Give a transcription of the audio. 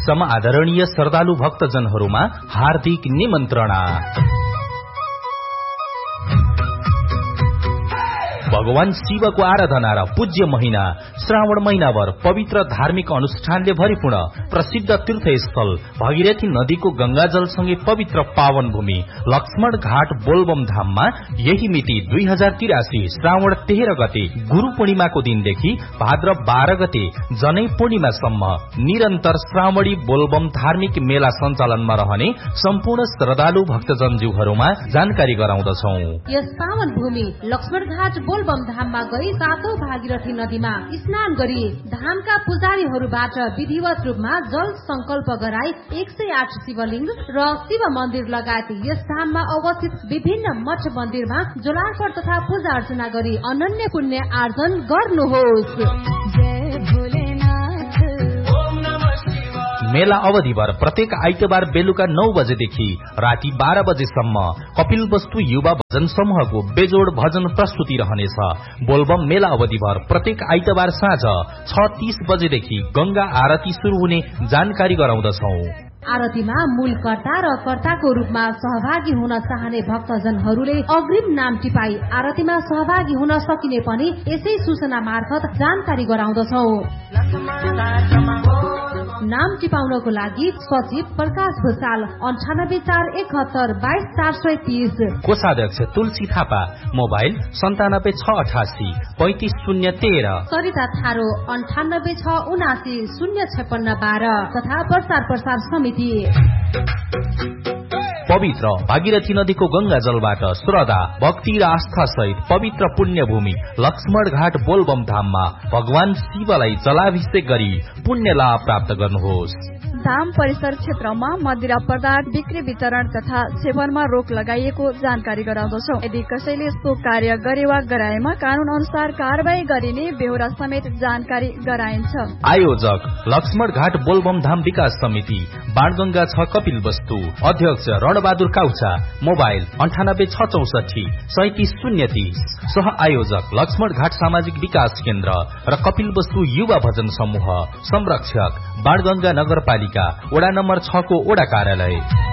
Some आदरणीय श्रद्धालु भक्तजनहरूमा हार्दिक निमन्त्रणा। भगवान शिवको आराधना र पूज्य महिना श्रावण महिनाभर पवित्र धार्मिक अनुष्ठानले भरिपूर्ण प्रसिद्ध तीर्थस्थल भगीरथी नदीको गंगाजलसँगै पवित्र पावन भूमि लक्ष्मण घाट बोलबम धाममा यही मिति 2083 श्रावण 13 गते गुरु पूर्णिमाको दिनदेखि भाद्र 12 गते जनै पूर्णिमासम्म निरन्तर श्रावणी बोलबम धार्मिक मेला सञ्चालनमा रहने सम्पूर्ण श्रद्धालु भक्तजनज्यूहरूमा जानकारी गराउँदछौ। यस पावन भूमि लक्ष्मण घाट बोलबम धाममा गई सातौं भागीरथी नदीमा स्नान गरी धामका पुजारीहरूबाट विधिवत रूपमा जल संकल्प गराई 108 शिवलिंग र शिव मन्दिर लगायत यस धाममा अवस्थित विभिन्न मठ मन्दिरमा जलार्पण तथा पूजा अर्चना गरी अनन्य पुण्य आर्जन गर्नुहोस्। मेला अवधिभर प्रत्येक आइतबार बेलुका 9 बजेदेखि राति 12 बजेसम्म कपिल वस्तु युवा भजन समूहको बेजोड भजन प्रस्तुति रहनेछ। बोलबम मेला अवधिभर प्रत्येक आइतबार साँझ 6:30 बजेदेखि गंगा आरती शुरू हुने जानकारी गराउँदछौ। आरतीमा मूल कर्ता र कर्ताको रूपमा सहभागी हुन चाहने भक्तजनहरूले अग्रिम नाम टिपाई आरतीमा सहभागी हुन सकिने पनि यसै सूचना मार्फत जानकारी गराउँदछौ। नाम टिपाउनको लागि सचिव प्रकाश भूषाल 9841722430, कोषाध्यक्ष तुलसी थापा, मोबाइल 9768 35013, सरिता थारो 9867905612 तथा प्रचार समिति। पवित्र भागीरथी नदीको गंगा जलबाट श्रद्धा भक्ति र आस्था सहित पवित्र पुण्य भूमि लक्ष्मण घाट बोलबम धाममा भगवान शिवलाई जलाभिषेक गरी पुण्य लाभ प्राप्त गर्नुहोस्। धाम परिसर क्षेत्रमा मदिरा पदार्थ बिक्री वितरण तथा सेवनमा रोक लगाइएको जानकारी गराउँदछौ। यदि कसैले यस्तो कार्य गरे वा गराएमा कानून अनुसार कारवाही गरिने बेहोरा समेत जानकारी गराइन्छ। आयोजक लक्ष्मण घाट बोलबम धाम विकास समिति, बाणगंगा 6 कपिल वस्तु, अध्यक्ष रणबहादुर काउचा, मोबाइल 9864 37030, सह आयोजक लक्ष्मण घाट सामाजिक विकास केन्द्र र कपिल वस्तु युवा भजन समूह, संरक्षक बाणगंगा नगरपालिका वडा नम्बर 6 को वडा कार्यालय।